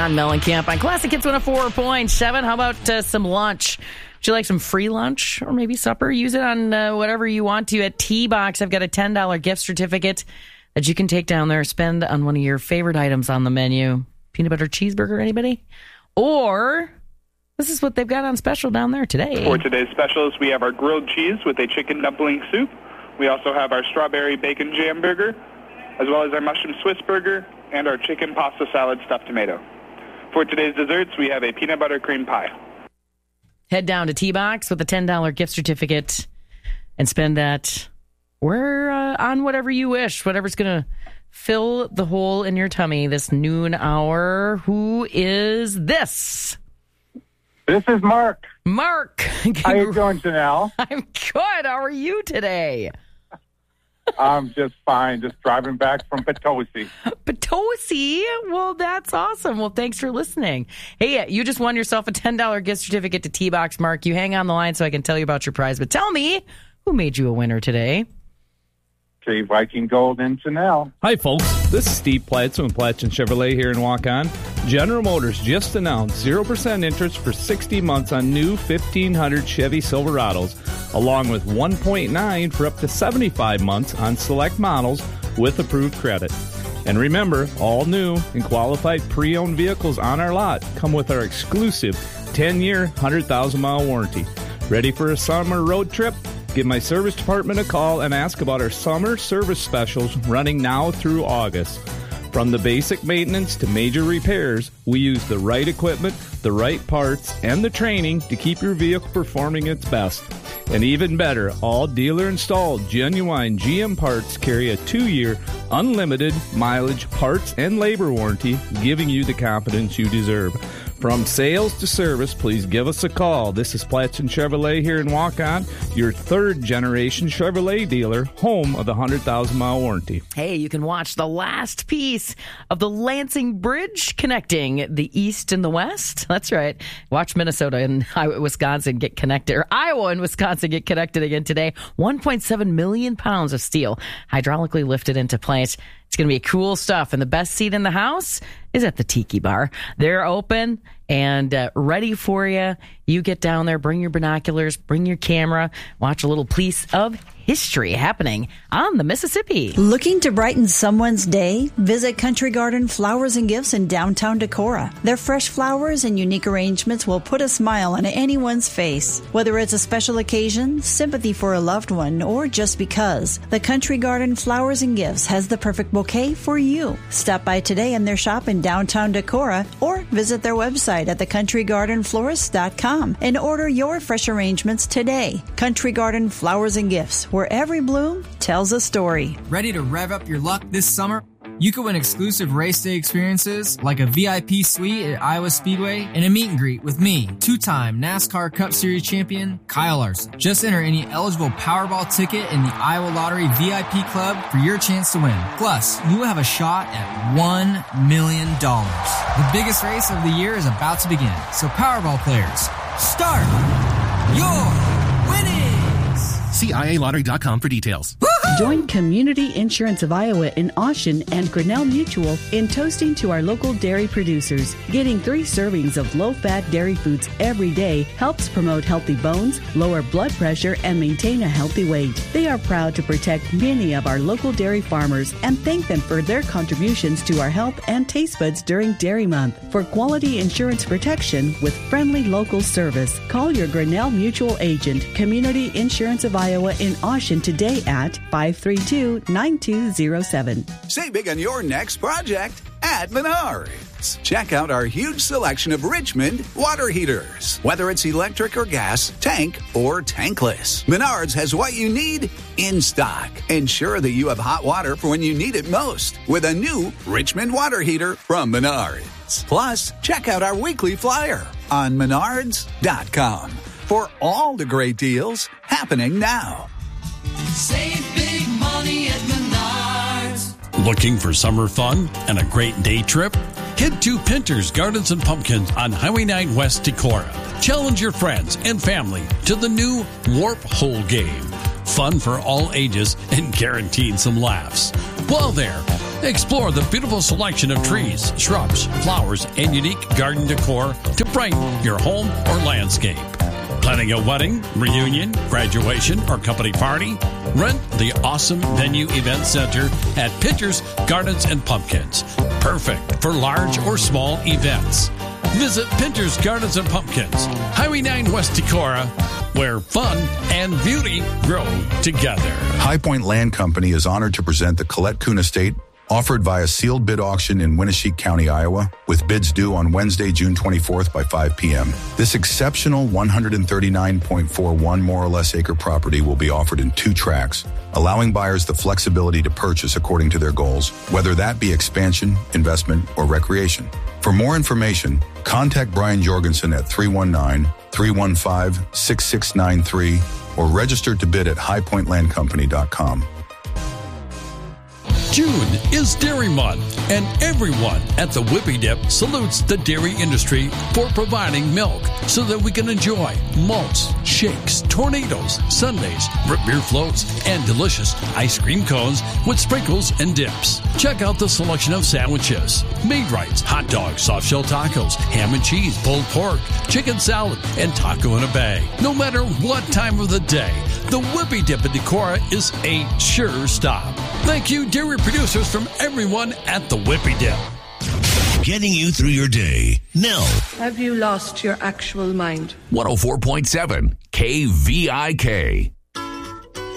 on Mellencamp on Classic Hits 104.7. How about some lunch? Would you like some free lunch or maybe supper? Use it on whatever you want to at T-Box. I've got a $10 gift certificate that you can take down there, spend on one of your favorite items on the menu. Peanut butter cheeseburger, anybody? Or this is what they've got on special down there today. For today's specials, we have our grilled cheese with a chicken dumpling soup. We also have our strawberry bacon jam burger, as well as our mushroom Swiss burger and our chicken pasta salad stuffed tomato. For today's desserts, we have a peanut butter cream pie. Head down to T-Box with a $10 gift certificate and spend that on whatever you wish, whatever's going to fill the hole in your tummy this noon hour. Who is this? This is Mark. Mark. How you doing, Janelle? I'm good. How are you today? I'm just fine. Just driving back from Potosi. Potosi? Well, that's awesome. Well, thanks for listening. Hey, you just won yourself a $10 gift certificate to T-Box, Mark. You hang on the line so I can tell you about your prize. But tell me, who made you a winner today? Okay, Viking Gold and Janelle. Hi, folks. This is Steve Platson with Platson Chevrolet here in Waukon. General Motors just announced 0% interest for 60 months on new 1500 Chevy Silverados, along with 1.9 for up to 75 months on select models with approved credit. And remember, all new and qualified pre-owned vehicles on our lot come with our exclusive 10-year, 100,000-mile warranty. Ready for a summer road trip? Give my service department a call and ask about our summer service specials running now through August. From the basic maintenance to major repairs, we use the right equipment, the right parts, and the training to keep your vehicle performing its best. And even better, all dealer-installed genuine GM parts carry a 2-year unlimited mileage, parts, and labor warranty, giving you the confidence you deserve. From sales to service, please give us a call. This is Platson Chevrolet here in Waukon, your third-generation Chevrolet dealer, home of the 100,000-mile warranty. Hey, you can watch the last piece of the Lansing Bridge connecting the East and the West. That's right. Watch Minnesota and Wisconsin get connected, or Iowa and Wisconsin get connected again today. 1.7 million pounds of steel hydraulically lifted into place. It's going to be cool stuff. And the best seat in the house is at the Tiki Bar. They're open and ready for you. You get down there, bring your binoculars, bring your camera, watch a little piece of history happening on the Mississippi. Looking to brighten someone's day? Visit Country Garden Flowers and Gifts in downtown Decorah. Their fresh flowers and unique arrangements will put a smile on anyone's face. Whether it's a special occasion, sympathy for a loved one, or just because, the Country Garden Flowers and Gifts has the perfect bouquet for you. Stop by today in their shop in downtown Decorah or visit their website at thecountrygardenflorist.com and order your fresh arrangements today. Country Garden Flowers and Gifts, where every bloom tells a story. Ready to rev up your luck this summer? You can win exclusive race day experiences like a VIP suite at Iowa Speedway and a meet and greet with me, 2-time NASCAR Cup Series champion Kyle Larson. Just enter any eligible Powerball ticket in the Iowa Lottery VIP Club for your chance to win. Plus, you will have a shot at $1 million. The biggest race of the year is about to begin. So Powerball players, start your winnings! See IALottery.com for details. Join Community Insurance of Iowa in Austin and Grinnell Mutual in toasting to our local dairy producers. Getting 3 servings of low-fat dairy foods every day helps promote healthy bones, lower blood pressure, and maintain a healthy weight. They are proud to protect many of our local dairy farmers and thank them for their contributions to our health and taste buds during Dairy Month. For quality insurance protection with friendly local service, call your Grinnell Mutual agent, Community Insurance of Iowa in Austin today at 532-9207. Save big on your next project at Menards. Check out our huge selection of Richmond water heaters. Whether it's electric or gas, tank or tankless, Menards has what you need in stock. Ensure that you have hot water for when you need it most with a new Richmond water heater from Menards. Plus, check out our weekly flyer on Menards.com for all the great deals happening now. Save big money at Menards. Looking for summer fun and a great day trip? Head to Pinter's Gardens and Pumpkins on Highway 9 West Decorah. Challenge your friends and family to the new Warp Hole game. Fun for all ages and guaranteed some laughs. While there, explore the beautiful selection of trees, shrubs, flowers, and unique garden decor to brighten your home or landscape. Planning a wedding, reunion, graduation, or company party? Rent the awesome Venue Event Center at Pinter's Gardens and Pumpkins. Perfect for large or small events. Visit Pinter's Gardens and Pumpkins, Highway 9 West Decorah, where fun and beauty grow together. High Point Land Company is honored to present the Colette Kuhn Estate, offered via sealed bid auction in Winneshiek County, Iowa, with bids due on Wednesday, June 24th by 5 p.m. This exceptional 139.41 more or less acre property will be offered in 2 tracts, allowing buyers the flexibility to purchase according to their goals, whether that be expansion, investment, or recreation. For more information, contact Brian Jorgensen at 319-315-6693 or register to bid at highpointlandcompany.com. June is Dairy Month, and everyone at the Whippy Dip salutes the dairy industry for providing milk so that we can enjoy malts, shakes, tornadoes, sundaes, root beer floats, and delicious ice cream cones with sprinkles and dips. Check out the selection of sandwiches, Maid-Rites, hot dogs, soft shell tacos, ham and cheese, pulled pork, chicken salad, and taco in a bag. No matter what time of the day, the Whippy Dip in Decorah is a sure stop. Thank you, dairy producers, from everyone at the Whippy Dip. Getting you through your day. Now. Have you lost your actual mind? 104.7 KVIK.